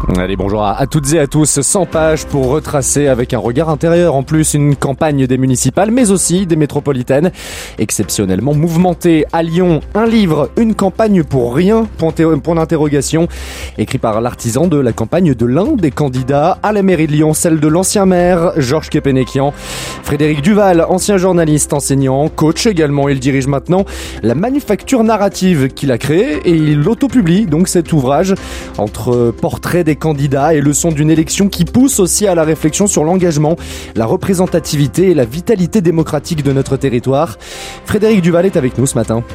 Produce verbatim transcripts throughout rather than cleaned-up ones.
Allez, bonjour à, à toutes et à tous. cent pages pour retracer avec un regard intérieur en plus une campagne des municipales, mais aussi des métropolitaines. Exceptionnellement mouvementée à Lyon, un livre, une campagne pour rien, point, point d'interrogation. Écrit par l'artisan de la campagne de l'un des candidats à la mairie de Lyon, celle de l'ancien maire, Georges Kepenekian. Frédéric Duval, ancien journaliste, enseignant, coach également. Il dirige maintenant la manufacture narrative qu'il a créée et il autopublie donc cet ouvrage entre portraits des candidats et leçons d'une élection qui pousse aussi à la réflexion sur l'engagement, la représentativité et la vitalité démocratique de notre territoire. Frédéric Duval est avec nous ce matin.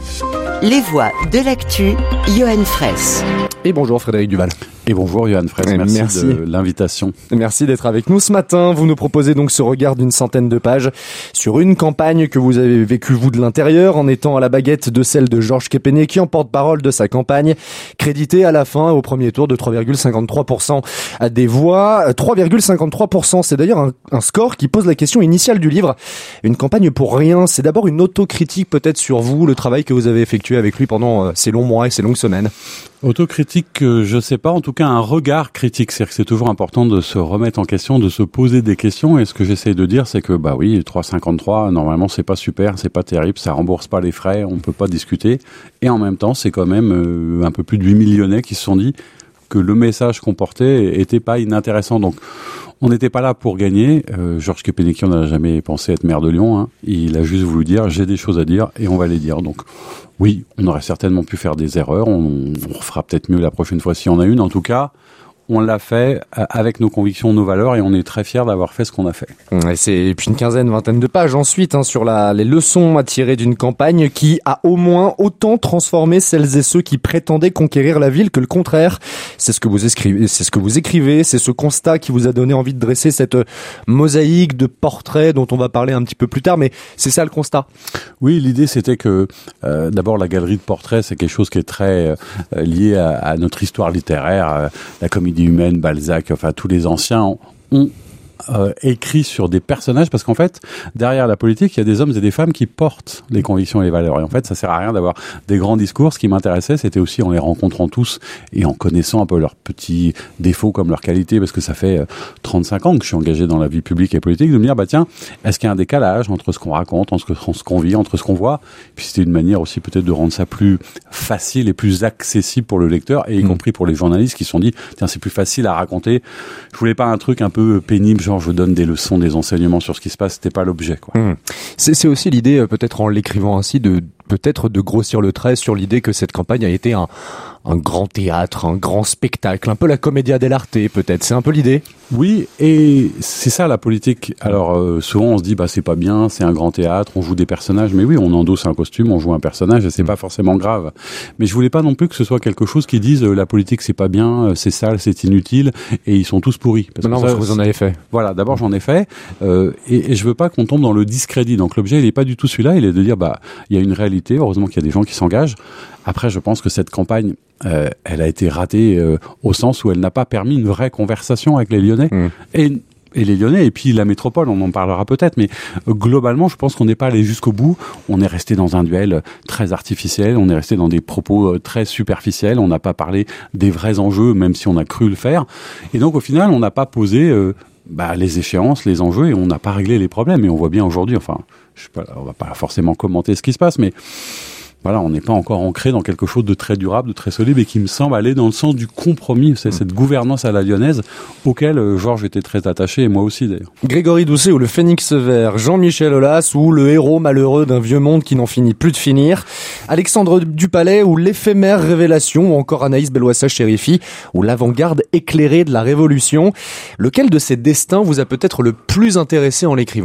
Les voix de l'actu, Johan Fraisse. Et bonjour Frédéric Duval. Et bonjour Johan Fraisse, merci, merci de l'invitation. Merci d'être avec nous ce matin. Vous nous proposez donc ce regard d'une centaine de pages sur une campagne que vous avez vécue vous de l'intérieur en étant à la baguette de celle de Georges Kepenekian, porte-parole de sa campagne, crédité à la fin au premier tour de trois virgule cinquante-trois pour cent des voix. trois virgule cinquante-trois pour cent, c'est d'ailleurs un, un score qui pose la question initiale du livre. Une campagne pour rien, c'est d'abord une autocritique peut-être sur vous, le travail que vous avez effectué avec lui pendant ces longs mois et ces longues semaines. Autocritique, euh, je sais pas, en tout cas un regard critique, c'est-à-dire que c'est toujours important de se remettre en question, de se poser des questions, et ce que j'essaie de dire c'est que bah oui, trois virgule cinquante-trois, normalement c'est pas super, c'est pas terrible, ça rembourse pas les frais, on peut pas discuter, et en même temps c'est quand même euh, un peu plus de huit mille Lyonnais qui se sont dit que le message qu'on portait était pas inintéressant, donc on n'était pas là pour gagner. Euh, Georges Kepenekian n'a jamais pensé être maire de Lyon. Hein. Il a juste voulu dire « j'ai des choses à dire et on va les dire ». Donc oui, on aurait certainement pu faire des erreurs. On, on fera peut-être mieux la prochaine fois si on a une. En tout cas, on l'a fait avec nos convictions, nos valeurs, et on est très fiers d'avoir fait ce qu'on a fait. Et c'est puis une quinzaine, vingtaine de pages ensuite hein, sur la, les leçons à tirer d'une campagne qui a au moins autant transformé celles et ceux qui prétendaient conquérir la ville que le contraire. C'est ce que vous écrivez, c'est ce que vous écrivez, c'est ce constat qui vous a donné envie de dresser cette mosaïque de portraits dont on va parler un petit peu plus tard, mais c'est ça le constat. Oui, l'idée c'était que euh, d'abord la galerie de portraits, c'est quelque chose qui est très euh, lié à, à notre histoire littéraire, euh, la comédie humaine, Balzac, enfin tous les anciens ont, ont euh, écrit sur des personnages, parce qu'en fait, derrière la politique, il y a des hommes et des femmes qui portent les convictions et les valeurs. Et en fait, ça sert à rien d'avoir des grands discours. Ce qui m'intéressait, c'était aussi en les rencontrant tous et en connaissant un peu leurs petits défauts comme leurs qualités, parce que ça fait trente-cinq ans que je suis engagé dans la vie publique et politique, de me dire, bah tiens, est-ce qu'il y a un décalage entre ce qu'on raconte, entre ce qu'on vit, entre ce qu'on voit? Puis c'était une manière aussi peut-être de rendre ça plus facile et plus accessible pour le lecteur, et y mmh. compris pour les journalistes qui se sont dit, tiens, c'est plus facile à raconter. Je voulais pas un truc un peu pénible, genre je donne des leçons, des enseignements sur ce qui se passe, c'était pas l'objet, quoi. Mmh. C'est, c'est aussi l'idée, peut-être en l'écrivant ainsi, de peut-être de grossir le trait sur l'idée que cette campagne a été un, un grand théâtre, un grand spectacle, un peu la commedia dell'arte, peut-être. C'est un peu l'idée. Oui, et c'est ça la politique. Alors euh, souvent on se dit bah c'est pas bien, c'est un grand théâtre, on joue des personnages, mais oui, on endosse un costume, on joue un personnage, et c'est pas forcément grave. Mais je voulais pas non plus que ce soit quelque chose qui dise euh, la politique c'est pas bien, euh, c'est sale, c'est inutile, et ils sont tous pourris. Parce non, que ça, vous en avez fait. Voilà, d'abord j'en ai fait, euh, et, et je veux pas qu'on tombe dans le discrédit. Donc l'objet il est pas du tout celui-là, il est de dire bah il y a une réalité. Heureusement qu'il y a des gens qui s'engagent. Après, je pense que cette campagne, euh, elle a été ratée euh, au sens où elle n'a pas permis une vraie conversation avec les Lyonnais. Mmh. Et, et les Lyonnais, et puis la métropole, on en parlera peut-être, mais euh, globalement, je pense qu'on n'est pas allé jusqu'au bout. On est resté dans un duel très artificiel, on est resté dans des propos euh, très superficiels, on n'a pas parlé des vrais enjeux, même si on a cru le faire. Et donc, au final, on n'a pas posé euh, bah, les échéances, les enjeux, et on n'a pas réglé les problèmes. Et on voit bien aujourd'hui, enfin... Je sais pas, on va pas forcément commenter ce qui se passe, mais voilà, on n'est pas encore ancré dans quelque chose de très durable, de très solide, et qui me semble aller dans le sens du compromis. C'est mmh. cette gouvernance à la lyonnaise auquel euh, Georges était très attaché, et moi aussi d'ailleurs. Grégory Doucet ou le Phénix vert, Jean-Michel Aulas ou le héros malheureux d'un vieux monde qui n'en finit plus de finir, Alexandre Dupalais ou l'éphémère révélation, ou encore Anaïs Belloissa-Chérifi ou l'avant-garde éclairée de la Révolution. Lequel de ces destins vous a peut-être le plus intéressé en l'écrivant ?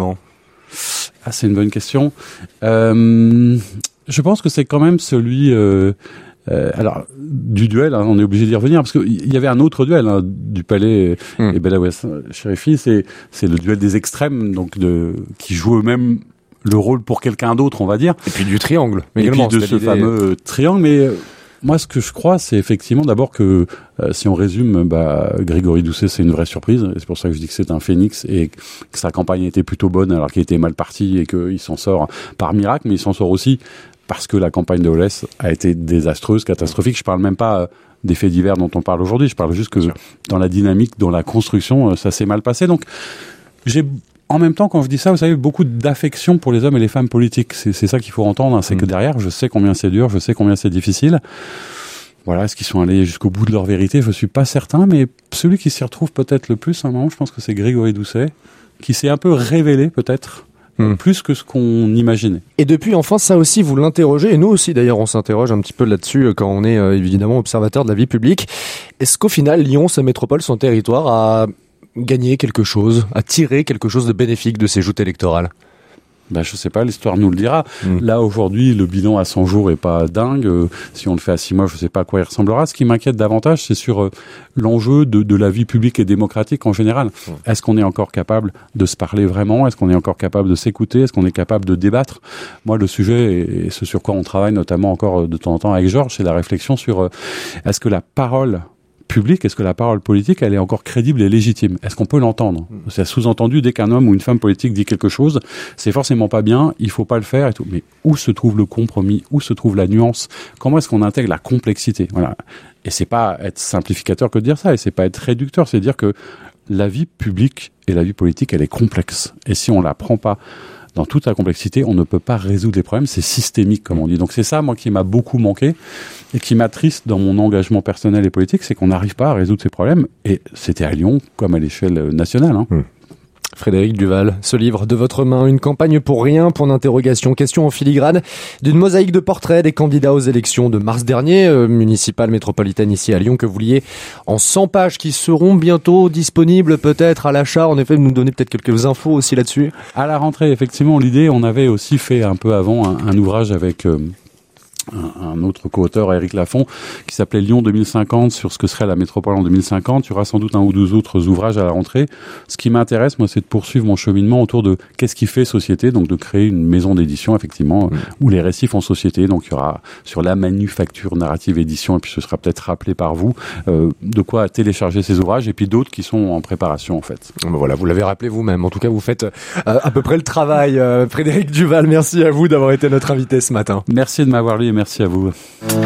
Ah, c'est une bonne question. Euh, je pense que c'est quand même celui... Euh, euh, alors, du duel, hein, on est obligé d'y revenir, parce qu'il y avait un autre duel, hein, Dupalais mmh. et Belloissa-Chérifi, c'est, c'est le duel des extrêmes, donc de, qui jouent eux-mêmes le rôle pour quelqu'un d'autre, on va dire. Et puis du triangle. Et également, puis de ce l'idée... fameux triangle, mais... Euh, moi, ce que je crois, c'est effectivement d'abord que, euh, si on résume, bah, Grégory Doucet, c'est une vraie surprise. Et c'est pour ça que je dis que c'est un phénix et que sa campagne était plutôt bonne alors qu'il était mal parti et qu'il s'en sort par miracle. Mais il s'en sort aussi parce que la campagne de Aulas a été désastreuse, catastrophique. Je parle même pas des faits divers dont on parle aujourd'hui. Je parle juste que dans la dynamique, dans la construction, ça s'est mal passé. Donc, j'ai en même temps, quand je dis ça, vous savez, beaucoup d'affection pour les hommes et les femmes politiques. C'est, c'est ça qu'il faut entendre. Hein. C'est mmh. que derrière, je sais combien c'est dur, je sais combien c'est difficile. Voilà, est-ce qu'ils sont allés jusqu'au bout de leur vérité ? Je suis pas certain, mais celui qui s'y retrouve peut-être le plus, à un moment, je pense que c'est Grégory Doucet, qui s'est un peu révélé, peut-être, mmh. plus que ce qu'on imaginait. Et depuis enfance, ça aussi, vous l'interrogez, et nous aussi, d'ailleurs, on s'interroge un petit peu là-dessus quand on est euh, évidemment observateur de la vie publique. Est-ce qu'au final, Lyon, sa métropole, son territoire, a gagné quelque chose, a tiré quelque chose de bénéfique de ces joutes électorales ? Ben, je sais pas, l'histoire nous le dira. Mmh. Là, aujourd'hui, le bilan à cent jours est pas dingue. Euh, si on le fait à six mois, je sais pas à quoi il ressemblera. Ce qui m'inquiète davantage, c'est sur euh, l'enjeu de, de la vie publique et démocratique en général. Mmh. Est-ce qu'on est encore capable de se parler vraiment ? Est-ce qu'on est encore capable de s'écouter ? Est-ce qu'on est capable de débattre ? Moi, le sujet, et ce sur quoi on travaille notamment encore de temps en temps avec Georges, c'est la réflexion sur euh, est-ce que la parole public, est-ce que la parole politique, elle est encore crédible et légitime ? Est-ce qu'on peut l'entendre ? C'est sous-entendu, dès qu'un homme ou une femme politique dit quelque chose, c'est forcément pas bien, il faut pas le faire et tout. Mais où se trouve le compromis ? Où se trouve la nuance ? Comment est-ce qu'on intègre la complexité ? Voilà. Et c'est pas être simplificateur que de dire ça, et c'est pas être réducteur, c'est dire que la vie publique et la vie politique, elle est complexe. Et si on la prend pas dans toute sa complexité, on ne peut pas résoudre les problèmes, c'est systémique, comme on dit. Donc c'est ça, moi, qui m'a beaucoup manqué et qui m'attriste dans mon engagement personnel et politique, c'est qu'on n'arrive pas à résoudre ces problèmes. Et c'était à Lyon, comme à l'échelle nationale. Hein. Mmh. Frédéric Duval, ce livre de votre main, une campagne pour rien, point d'interrogation, question en filigrane d'une mosaïque de portraits des candidats aux élections de mars dernier, euh, municipale métropolitaine ici à Lyon, que vous liez en cent pages qui seront bientôt disponibles peut-être à l'achat. En effet, nous donner peut-être quelques infos aussi là-dessus. À la rentrée, effectivement, l'idée, on avait aussi fait un peu avant un, un ouvrage avec... Euh un autre co-auteur, Éric Lafont, qui s'appelait Lyon deux mille cinquante, sur ce que serait la métropole en deux mille cinquante. Il y aura sans doute un ou deux autres ouvrages à la rentrée. Ce qui m'intéresse, moi, c'est de poursuivre mon cheminement autour de qu'est-ce qui fait société, donc de créer une maison d'édition, effectivement, mmh. où les récits font société. Donc, il y aura sur la manufacture narrative édition, et puis ce sera peut-être rappelé par vous, euh, de quoi télécharger ces ouvrages, et puis d'autres qui sont en préparation, en fait. Voilà, vous l'avez rappelé vous-même. En tout cas, vous faites euh, à peu près le travail. Euh, Frédéric Duval, merci à vous d'avoir été notre invité ce matin. Merci de m'avoir lu. Merci à vous.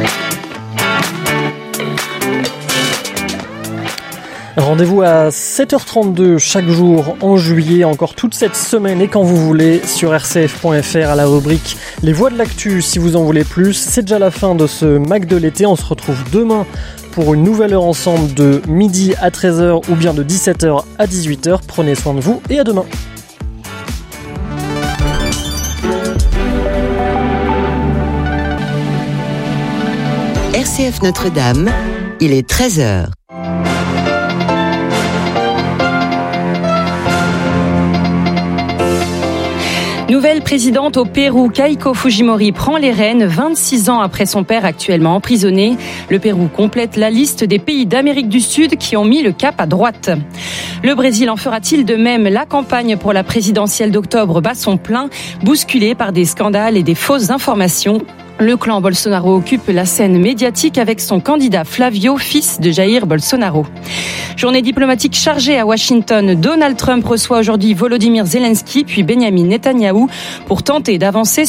Rendez-vous à sept heures trente-deux chaque jour en juillet, encore toute cette semaine et quand vous voulez sur r c f point f r à la rubrique Les Voix de l'actu si vous en voulez plus. C'est déjà la fin de ce Mac de l'été. On se retrouve demain pour une nouvelle heure ensemble de midi à treize heures ou bien de dix-sept heures à dix-huit heures. Prenez soin de vous et à demain. R C F Notre-Dame, il est treize heures. Nouvelle présidente au Pérou, Keiko Fujimori prend les rênes vingt-six ans après son père actuellement emprisonné. Le Pérou complète la liste des pays d'Amérique du Sud qui ont mis le cap à droite. Le Brésil en fera-t-il de même ? La campagne pour la présidentielle d'octobre bat son plein, bousculée par des scandales et des fausses informations. Le clan Bolsonaro occupe la scène médiatique avec son candidat Flavio, fils de Jair Bolsonaro. Journée diplomatique chargée à Washington. Donald Trump reçoit aujourd'hui Volodymyr Zelensky puis Benjamin Netanyahou pour tenter d'avancer